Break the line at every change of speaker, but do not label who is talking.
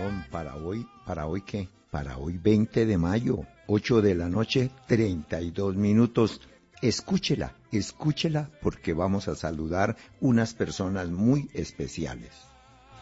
canción ¿para hoy qué? Para hoy 20 de mayo, 8 de la noche, 32 minutos. Escúchela porque vamos a saludar unas personas muy especiales.